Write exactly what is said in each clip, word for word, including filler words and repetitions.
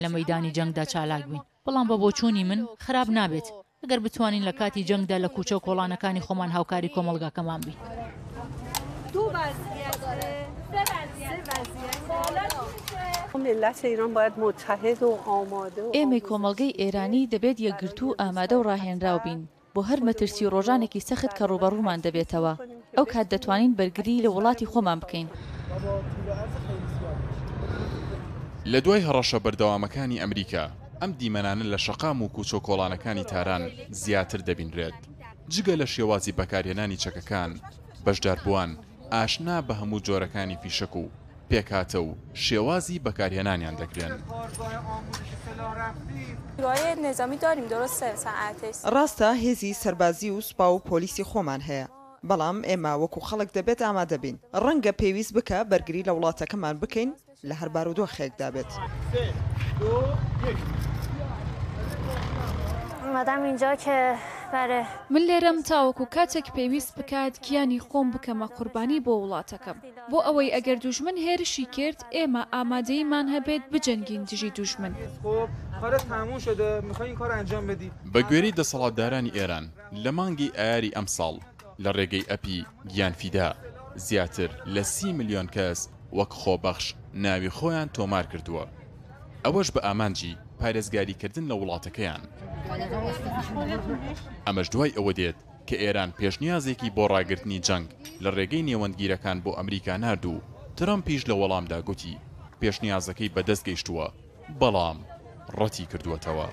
لە مەیدانی جەنگدا چالاک بین، بەڵام بە بۆچوونی من خراپ نابێت ئەگەر بتوانین لە کاتی جەنگدا لە کوچە و کۆڵانەکانی خۆمان هاوکاری کۆمەڵگاکەمان بین. ئێمە کۆمەڵگەی ئێرانی دەبێت یەکگرتو و ئامادە و ڕاهێنراو بین بۆ هەر مەترسی ڕۆژانێکی سەخت کە ڕوبەڕوومان دەبێتەوە. ئەو کات دەتوانین بەرگری لە وڵاتی خۆمان بکەین. لە دوای هەڕەشە بەردەوامەکانی ئەمریکا ئەم دیمەنانە لە شەقام و کوچە و کۆڵانەکانی تاران زیاتر دەبینرێت. جگە لە شێوازی بەکارهێنانی چەکەکان، بەشداربووان ئاشنا بە هەموو جۆرەکانی فیشک و پێکاتە و شێوازی بەکارهێنانیان دەکرێن. ڕاستە هێزی سەربازی و سوپا و پۆلیسی خۆمان هەیە، بەڵام ئێمە وەکو خەڵک دەبێت ئامادە بین. ڕەنگە پێویست بکە بەرگری لە وڵاتەکەمان بکەین لە هەر بارودۆخێکدا بێت. مادام اینجا که بەرە من لێرەم تاوەکو کاتێک پێویست بکات گیانی خۆم بکەمە قوربانی بۆ وڵاتەکەم، بۆ ئەوەی ئەگەر دوژمن هێرشی کرد ئێمە ئامادەیمان هەبێت بجەنگین دژی دوژمن. بە گوێرەی دەسەڵاتدارانی ئێران لە مانگی ئایاری ئەم ساڵ لە ڕێگەی ئەپی گیانفیدا زیاتر لە سی ملیۆن کەس وەک خۆبەخش ناوی خۆیان تۆمار کردووە، ئەوەش بە ئامانجی پارێزگاریکردن لە وڵاتەکەیان. ئەمەش دوای ئەوە دێت کە ئێران پێشنیازێکی بۆ ڕاگررتنی جەنگ لە ڕێگەی نێوەندگیرەکان بۆ ئەمریکا نردوو. ترەمپیش لە وەڵامدا گوتی پێشنیازەکەی بەدەست گەیشتووە، بەڵام ڕەتی کردووەتەوە.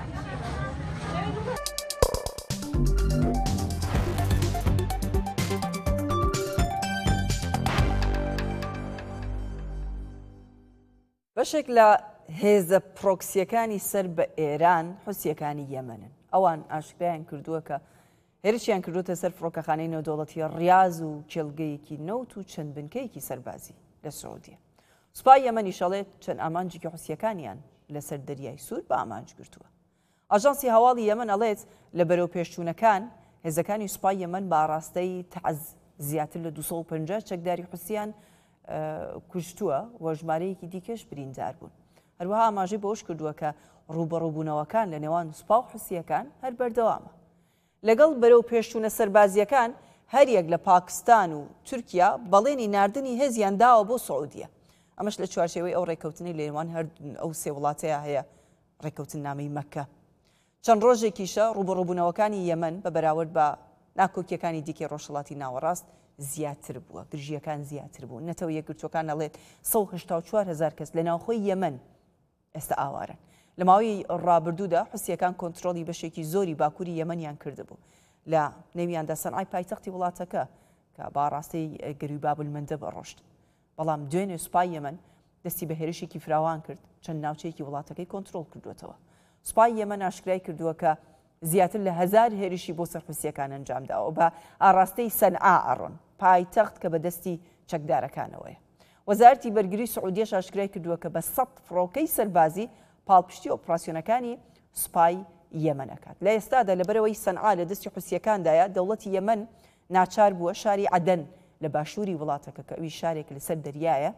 بەشێک لە هێزە پرۆکسیەکانی سەر بە ئێران حوسیەکانی یەمەنن. ئەوان ئاشکرایان کردووە کە هێرشیان کردوتە سەر فڕۆکەخانەی نێودەوڵەتی ڕیاض و کێڵگەیەکی نەوت و چەند بنکەیەکی سەربازی لە سعودیە. سوپای یەمەنی شەڵێت چەند ئامانجێکی حوسیەکانیان لەسەر دەریای سوور بە ئامانج گرتووە. ئاژانسی هەواڵی یەمەن ئەڵێت لە بەرەو پێشچوونەکان هێزەکانی سوپای یەمەن بە ئاڕاستەی تەعەز زیاتر لە دووسەد و پەنجا چەکداری حوسیان کوشتووە و ژمارەیەکی دیکەش بریندار بوون. هەروەها ئاماژەی بەوەش کردووە کە ڕوبەڕووبوونەوەکان لە نێوان سوپا و حوسیەکان هەر بەردەوامە. لەگەڵ بەرەو پێشچوونە سەربازیەکان هەریەک لە پاکستان و تورکیا بەڵێنی ناردنی هێزیان داوە بۆ سعودیە. ئەمەش لە چوارچێوەی ئەو ڕێکەوتنی لە نێوان هەر ئەو سێ وڵاتەیە هەیە، ڕێکەوتن نامەی مەککە. چەند ڕۆژێکیشە ڕوبەڕووبوونەوەکانی یەمەن بە بەراورد بە ناکۆکیەکانی دیکەی ڕۆژهەڵاتی ناوەڕاست زیاتر بووە، گرژیەکان زیاتر بوون. نەتەوە یەکگرتوەکان ئەڵێت سەد و هەشتا و چوار هەزار کەس لە ناوخۆی یەمەن ئێستا ئاوارن. لە ماوەی ڕابردوودا حوسیەکان کۆنتترۆلی بەشێکی زۆری باکووری یەمەنیان کردبوو. لە نێویاندا سەنعای پایتەختی وڵاتەکە کە باڕاستی گەروی بابلمەندە بەڕۆشت. بەڵام دوێنێ سوپای یەمەن دەستی بە هێرشێکی فراوان کرد، چەند ناوچەیەکی وڵاتەکەی کۆنتترۆل کردوێتەوە. سوپای یەمەن ئاشکرای کردووە کە زیاتر لە هەزار هێرشی بۆ سەر حوسیەکان ئەنجامداوە بە ئاڕاستەی سەنعا ئەڕۆن، پایتەخت کە بەدەستی چەکدارەکانەوەیە. وەزارەتی بەرگری سعودیەش ئاشکرای کردووە کە بە سەد فڕۆکەی سەربازی پاڵپشتی ئۆپراسیۆنەکانی سوپای یەمەنەکات. لە ئێستادا لەبەرەوەی سەنعا لە دەستی حوسیەکاندایە دەوڵەتی یەمەن ناچار بووە شاری عەدەن لە باشووری وڵاتەکە کە ئەوی شارێک لەسەر دەریایە،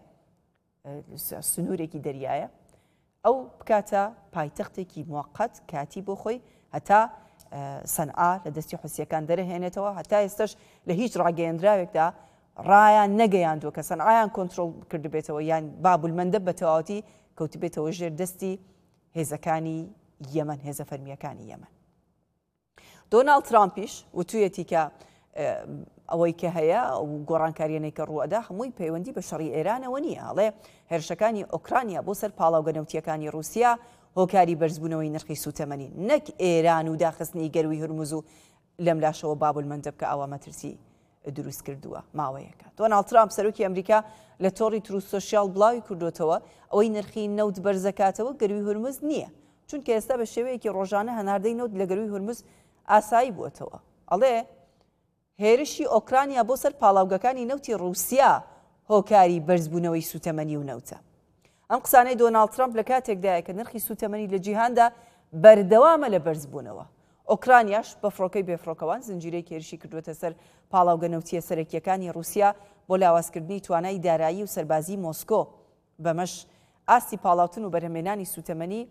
سنوورێکی دەریایە، ئەو بکاتە پایتەختێکی موقەت کاتی بۆ خۆی هەتا سەنعا لە دەستی حوسیەکان دەرەهێنێتەوە. هەتا ئێستش لە هیچ ڕاگەیەندراوێکدا ڕایان نەگەیاندووە کە سەنعایان کۆنتترۆل کردبێتەوە یان بابولمەندە بە تەواوەتی کەوتبێتەوە ژێر دەستی هێزەکانی یەمەن، هێزە فەرمیەکانی یەمەن. دۆناڵد ترامپیش وتوویەتی کە ئەوەی کە هەیە و گۆڕانکاریانەی کە ڕوئەدا هەمووی پەیوەندی بە شەڕی ئێرانەوە نییە. ئەڵێ هێرشەکانی ئۆکرانیا بۆ سەر پاڵاوگەنەوتیەکانی رووسیا هۆکاری بەرزبوونەوەی نرخی سوتەمەنی، نەک ئێران و داخستنی گەروی هورموز و لەم لاشەوە بابولمەندە بکە ئەوە مەترسی دروست کردووە ماوەیەکە. دۆناڵد ترامپ سەرۆکی ئەمریکا لە تۆڕی تروس سۆشیال بڵاوی کردوتەوە ئەوەی نرخی نەوت بەرزەکاتەوە گەروی هورموز نییە، چونکە ئێستا بە شێوەیەکی ڕۆژانە هەناردەی نەوت لە گەروی هورموز ئاسایی بووەتەوە. ئەڵێ هێرشی ئۆکرانیا بۆ سەر پاڵاوگەکانی نەوتی رووسیا هۆکاری بەرزبوونەوەی سوتەمەنی و نەوتە. ئەم قسانەی دۆناڵد ترامپ لە کاتێکدایە کە نرخی سوتەمەنی لە جیهاندا بەردەوامە لە بەرزبوونەوە. ئۆکرانیاش بە فڕۆکەی بێفڕۆکەوان زنجیرەی هێرشی کردوێتە سەر پاڵاوگەنەوتیە سەرەکیەکانی رووسیا بۆ لاوازکردنی توانای دارایی و سەربازی مۆسکۆ. بەمەش ئاستی پاڵاوتن و بەرهەمێنانی سوتەمەنی